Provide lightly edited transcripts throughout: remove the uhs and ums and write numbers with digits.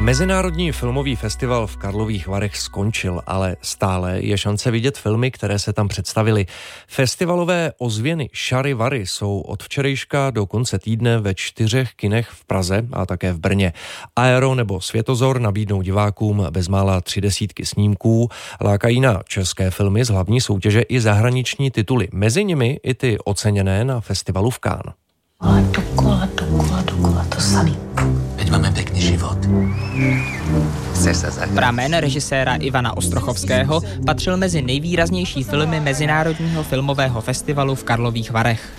Mezinárodní filmový festival v Karlových Varech skončil, ale stále je šance vidět filmy, které se tam představily. Festivalové ozvěny Šary Vary jsou od včerejška do konce týdne ve 4 kinech v Praze a také v Brně. Aero nebo Světozor nabídnou divákům bezmála 30 snímků, lákají na české filmy z hlavní soutěže i zahraniční tituly. Mezi nimi i ty oceněné na festivalu v Cannes. Dokola, to samý. Veď máme pekný život. Pramen režiséra Ivana Ostrochovského patřil mezi nejvýraznější filmy Mezinárodního filmového festivalu v Karlových Varech.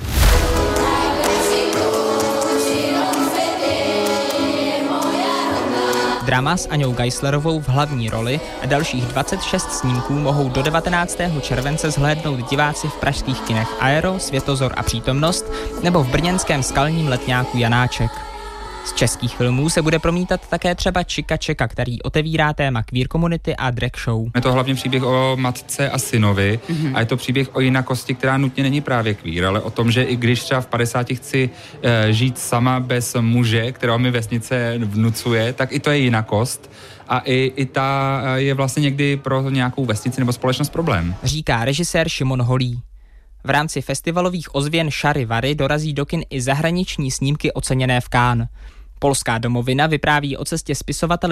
Drama s Aňou Geislerovou v hlavní roli a dalších 26 snímků mohou do 19. července zhlédnout diváci v pražských kinech Aero, Světozor a Přítomnost nebo v brněnském skalním letňáku Janáček. Z českých filmů se bude promítat také třeba Čika Čeka, který otevírá téma queer komunity a drag show. Je to hlavně příběh o matce a synovi a je to příběh o jinakosti, která nutně není právě queer, ale o tom, že i když třeba v 50 chci žít sama bez muže, kterého mi vesnice vnucuje, tak i to je jinakost. A i ta je vlastně někdy pro nějakou vesnici nebo společnost problém. Říká režisér Šimon Holý. V rámci festivalových ozvěn Šary Vary dorazí do kin i zahraniční snímky oceněné v Cannes. Polská domovina vypráví o cestě spisovatele